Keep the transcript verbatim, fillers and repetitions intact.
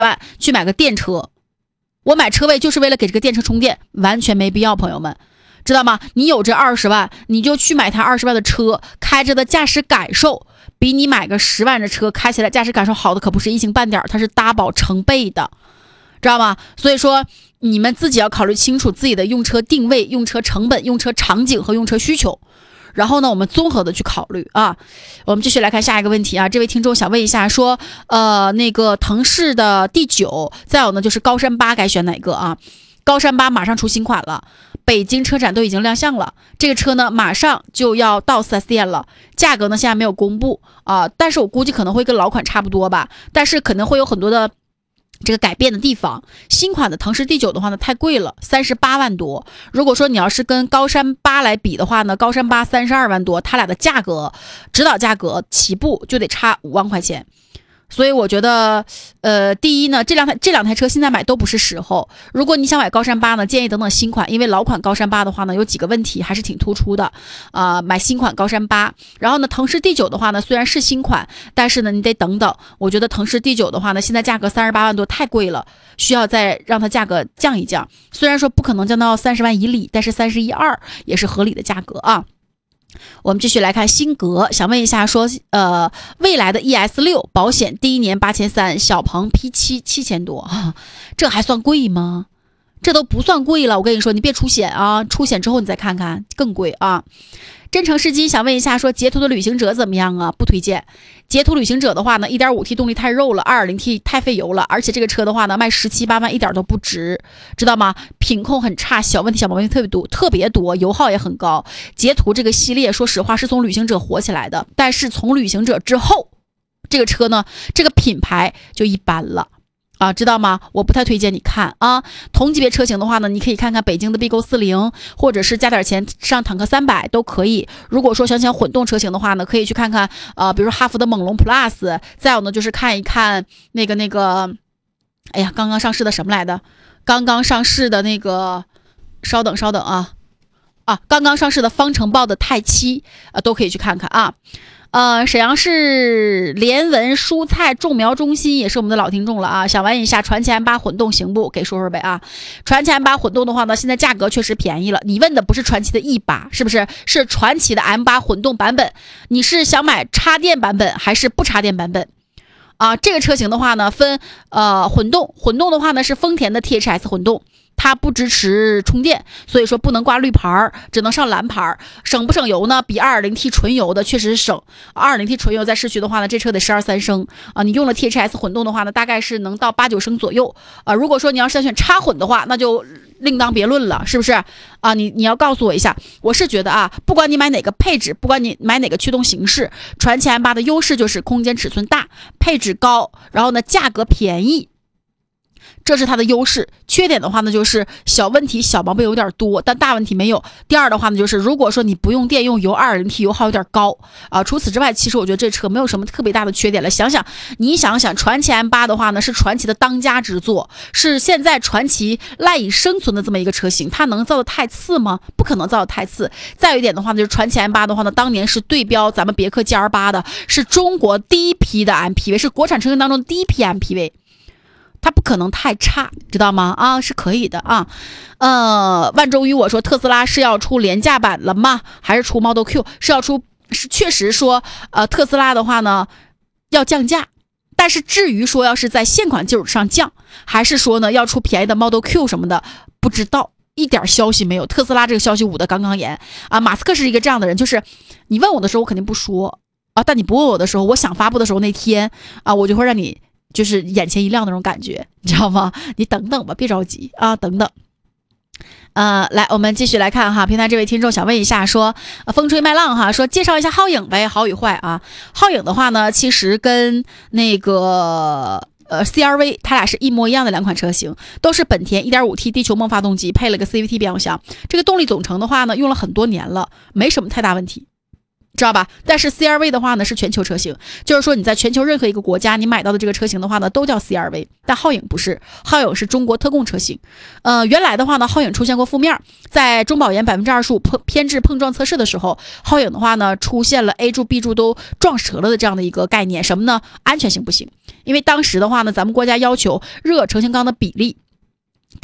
万去买个电车，我买车位就是为了给这个电车充电，完全没必要，朋友们知道吗？你有这二十万，你就去买台二十万的车，开着的驾驶感受比你买个十万的车开起来驾驶感受好的可不是一星半点，它是大宝成倍的，知道吗？所以说你们自己要考虑清楚自己的用车定位、用车成本、用车场景和用车需求，然后呢我们综合的去考虑啊。我们继续来看下一个问题啊，这位听众想问一下说呃那个腾势的第九，再有呢就是高山八该选哪个啊？高山八马上出新款了，北京车展都已经亮相了，这个车呢马上就要到 四 S 店了，价格呢现在没有公布啊、呃，但是我估计可能会跟老款差不多吧，但是可能会有很多的这个改变的地方。新款的腾势第九的话呢太贵了，三十八万多，如果说你要是跟高山八来比的话呢，高山八三十二万多，它俩的价格指导价格起步就得差五万块钱。所以我觉得呃，第一呢，这两台这两台车现在买都不是时候，如果你想买高山八呢，建议等等新款，因为老款高山八的话呢有几个问题还是挺突出的啊、呃，买新款高山八。然后呢腾势第九的话呢虽然是新款，但是呢你得等等，我觉得腾势第九的话呢现在价格三十八万多太贵了，需要再让它价格降一降，虽然说不可能降到三十万以里，但是三十一二也是合理的价格啊。我们继续来看新格，想问一下说呃，未来的 E S 六 保险第一年八千三，小鹏 P 七 七千多、啊、这还算贵吗？这都不算贵了，我跟你说你别出险啊，出险之后你再看看更贵啊。真诚世基想问一下说捷途的旅行者怎么样啊？不推荐。捷途旅行者的话呢 一点五 T 动力太肉了， 二点零 T 太费油了，而且这个车的话呢卖十七八万一点都不值，知道吗？品控很差，小问题小毛病特别多特别多，油耗也很高。捷途这个系列说实话是从旅行者火起来的，但是从旅行者之后这个车呢这个品牌就一般了啊，知道吗？我不太推荐你看啊。同级别车型的话呢，你可以看看北京的 B 勾四零，或者是加点钱上坦克三百都可以。如果说想想混动车型的话呢，可以去看看呃，比如说哈弗的猛龙 Plus， 再有呢就是看一看那个那个，哎呀，刚刚上市的什么来的？刚刚上市的那个，稍等稍等啊啊，刚刚上市的方程豹的泰七啊、呃，都可以去看看啊。呃，沈阳市联文蔬菜种苗中心也是我们的老听众了啊，想问一下传祺 M 八混动行不？给说说呗啊。传祺 M 八混动的话呢，现在价格确实便宜了。你问的不是传祺的 E 八，是不是？是传祺的 M 八混动版本。你是想买插电版本还是不插电版本？啊，这个车型的话呢，分呃混动，混动的话呢是丰田的 T H S 混动。它不支持充电，所以说不能挂绿牌，只能上蓝牌。省不省油呢？比 二点零 T 纯油的确实省。二点零 T 纯油在市区的话呢，这车得十二三升啊。你用了 T H S 混动的话呢，大概是能到八九升左右啊。如果说你要是想选插混的话，那就另当别论了，是不是啊？你你要告诉我一下。我是觉得啊，不管你买哪个配置，不管你买哪个驱动形式，传祺 M 八的优势就是空间尺寸大，配置高，然后呢价格便宜。这是它的优势，缺点的话呢就是小问题小毛病有点多，但大问题没有。第二的话呢就是如果说你不用电用油 二点零 T 油耗有点高啊。除此之外，其实我觉得这车没有什么特别大的缺点了。想想你想想传祺 M 八的话呢是传祺的当家之作，是现在传祺赖以生存的这么一个车型，它能造的太次吗？不可能造的太次。再有一点的话呢就是传祺 M 八的话呢当年是对标咱们别克 G L 八的，是中国第一批的 M P V， 是国产车型当中的第一批 M P V，它不可能太差，知道吗？啊，是可以的啊。呃，万周与我说特斯拉是要出廉价版了吗？还是出 Model Q？ 是要出，是确实说，呃，特斯拉的话呢要降价，但是至于说要是在现款基础上降，还是说呢要出便宜的 Model Q 什么的，不知道。一点消息没有，特斯拉这个消息捂得刚刚严啊！马斯克是一个这样的人，就是你问我的时候我肯定不说啊，但你不问我的时候，我想发布的时候那天啊，我就会让你就是眼前一亮那种感觉，你知道吗？你等等吧，别着急啊，等等。呃，来，我们继续来看哈，平台这位听众想问一下说，呃、风吹麦浪哈，说介绍一下皓影呗，好与坏啊。皓影的话呢，其实跟那个呃 C R V 它俩是一模一样的两款车型，都是本田 一点五 T 地球梦发动机，配了个 C V T 变速箱。这个动力总成的话呢，用了很多年了，没什么太大问题。 知道吧？但是 C R V 的话呢是全球车型，就是说你在全球任何一个国家你买到的这个车型的话呢都叫 C R V， 但皓影不是，皓影是中国特供车型。呃，原来的话呢皓影出现过负面，在中保研 百分之二十五 碰偏置碰撞测试的时候，皓影的话呢出现了 A 柱 B 柱都撞折了的这样的一个概念，什么呢？安全性不行。因为当时的话呢咱们国家要求热成型钢的比例